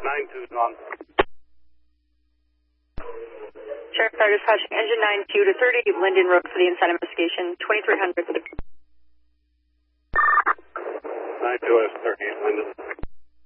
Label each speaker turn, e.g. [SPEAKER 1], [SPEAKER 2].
[SPEAKER 1] 92's on.
[SPEAKER 2] Sheriff Fire dispatching engine 9Q to 30 Linden Road for the inside investigation, 2300.
[SPEAKER 1] 92S 38 Linden.